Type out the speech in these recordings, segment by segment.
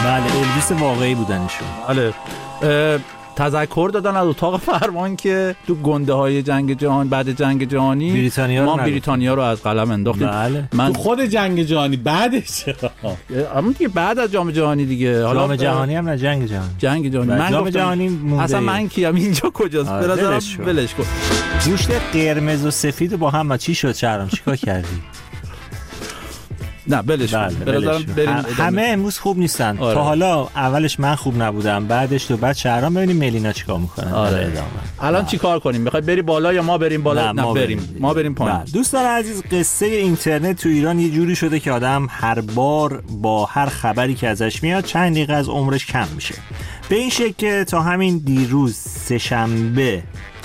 بله الویس واقعی بودنشون. بله. تذکر دادن از اتاق فرمان که تو گنده های جنگ جهانی بعد جنگ جهانی ما بریتانیا رو از قلم انداختیم. بله. تو خود جنگ جهانی بعدش اما دیگه بعد از جام جهانی دیگه. جام جهانی هم نه جنگ جهانی. من جام جهانی مونده. اصلا من کیم اینجا کجاست؟ برادرم ولش کن. گوشت قرمز و سفید با هم چی شد شهرام چیکار کردی؟ نه بلش همه امروز خوب نیستن. تا حالا اولش من خوب نبودم، بعدش تو بعد شهرام. ببینیم ملینا چیکار میکنن. الان چیکار کنیم؟ میخوای بری بالا یا ما بریم بالا؟ نه ما بریم پایین. دوستان عزیز، قصه اینترنت تو ایران یه جوری شده که آدم هر بار با هر خبری که ازش میاد چند دقیقه از عمرش کم میشه. به این شکل که تا همین دیروز سه‌شنبه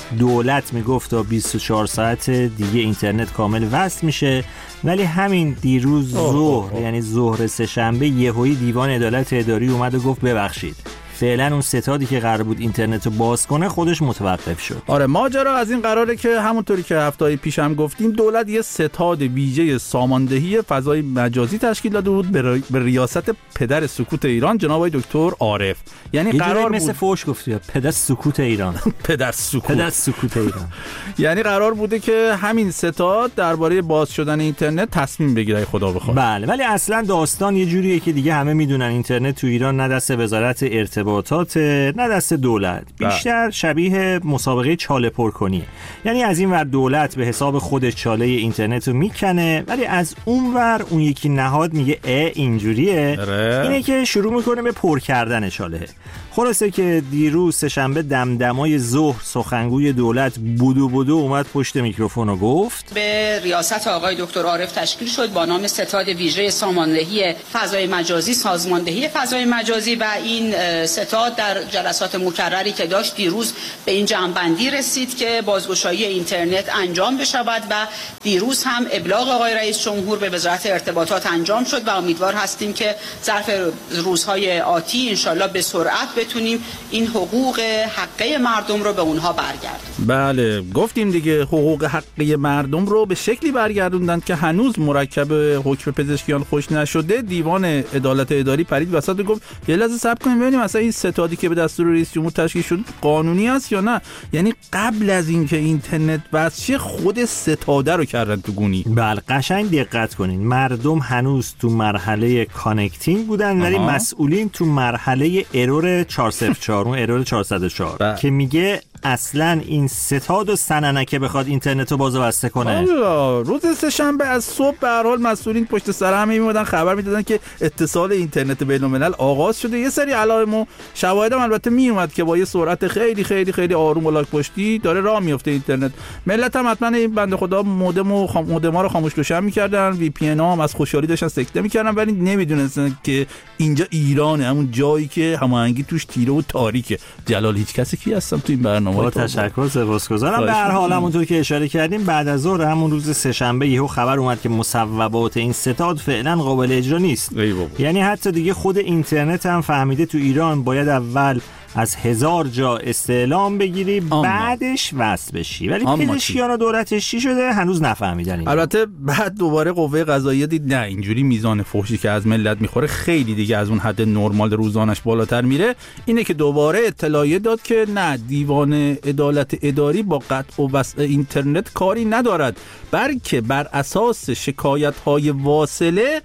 دولت میگفت تا 24 ساعت دیگه اینترنت کامل وصل میشه، ولی همین دیروز ظهر یعنی ظهر سه‌شنبه یهویی دیوان عدالت اداری اومد و گفت ببخشید فعلا اون ستادی که قرار بود اینترنت رو باز کنه خودش متوقف شد. آره ماجرا از این قراره که همونطوری که هفته‌های پیش هم گفتیم دولت یه ستاد ویژه ساماندهی فضای مجازی تشکیل داده بود به ریاست پدر سکوت ایران جناب آقای دکتر عارف. یعنی قرار بود مثل فوش گفتی پدر سکوت ایران. پدر سکوت ایران. یعنی قرار بوده که همین ستاد درباره باز شدن اینترنت تصمیم بگیره خدا بخواد. بله ولی اصلا داستان یه جوریه که دیگه همه میدونن اینترنت تو ایران نه دست وزارت ارتباطات نه دست دولت، بیشتر شبیه مسابقه چاله پر کنیه. یعنی از این ور دولت به حساب خودش چاله اینترنت رو میکنه، ولی از اون ور اون یکی نهاد میگه اینجوریه. اینه که شروع میکنه به پر کردن چاله. خلاصه که دیروز سه‌شنبه دمدمای ظهر سخنگوی دولت بودو اومد پشت میکروفون و گفت به ریاست آقای دکتر عارف تشکیل شد با نام ستاد ویژه ساماندهی فضای مجازی، سازماندهی فضای مجازی، و این ستاد در جلسات مکرری که داشت دیروز به این جمع‌بندی رسید که بازگشایی اینترنت انجام بشود و دیروز هم ابلاغ آقای رئیس جمهور به وزارت ارتباطات انجام شد و امیدوار هستیم که ظرف روزهای آتی انشالله به سرعت بتونیم این حقوق حقه مردم رو به اونها برگردونیم. بله گفتیم دیگه حقوق حقه مردم رو به شکلی برگردوندن که هنوز مرکب حکم پزشکیان خوش نشده. دیوان عدالت اداری پرید وسط و گفت یه لحظه صبر کنیم ببینیم اصلا این ستادی که به دستور رئیس جمهور تشکیل شد قانونی است یا نه. یعنی قبل از اینکه اینترنت وصل خود ستاده رو کردن تو گونی. بله قشنگ دقت کنین، مردم هنوز تو مرحله کانکتینگ بودن ولی مسئولین تو مرحله ارور 404 اون ارور 404 که میگه اصلا این ستاد و سننکه بخواد اینترنت رو باز و بسته کنه. روز سه‌شنبه از صبح به هر حال مسئولین پشت سر هم میمدن خبر میدادن که اتصال اینترنت بین‌الملل آغاز شده. یه سری علائم و شواهد هم البته میومد که با یه سرعت خیلی خیلی خیلی آروم و لاک پشتی داره راه میفته اینترنت. ملت هم حتما این بنده خدا مودما رو خاموش روشن میکردن، وی پی ان هم از خوشحالی داشتن سکته میکردن، ولی نمیدونستن که اینجا ایرانه، همون جایی که هماهنگی توش تیره و تاریکه. جلال هیچ کسی کی هستم تو این برنامه. با تشکر سپاسگزارم. به هر حال همونطور که اشاره کردیم بعد از ظهر همون روز سه‌شنبه یهو خبر اومد که مصوبات این ستاد فعلا قابل اجرا نیست. یعنی حتی دیگه خود اینترنت هم فهمیده تو ایران باید اول از 1000 جا استعلام بگیری بعدش وصل بشی، ولی پزشکیان و دولتش چی شده هنوز نفهمیدن. البته بعد دوباره قوه قضاییه دید نه اینجوری میزان فحشی که از ملت میخوره خیلی دیگه از اون حد نرمال روزانش بالاتر میره. اینه که دوباره اطلاعیه داد که نه، دیوان عدالت اداری با قطع و وصل اینترنت کاری ندارد، بلکه بر اساس شکایت‌های واصله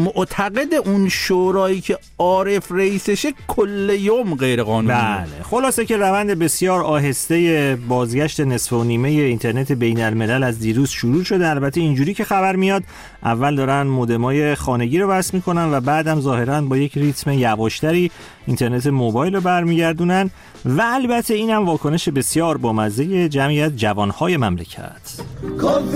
معتقد اون شورایی که عارف رئیسشه کل یوم غیر قانونی. بله خلاصه که روند بسیار آهسته بازگشت نصف و نیمه اینترنت بین الملل از دیروز شروع شده. البته اینجوری که خبر میاد اول دارن مودمای خانگی رو وصل میکنن و بعدم ظاهرا با یک ریتم یواشتری اینترنت موبایل رو برمیگردونن و البته اینم واکنش بسیار بامزه جمعیت جوانهای مملکت.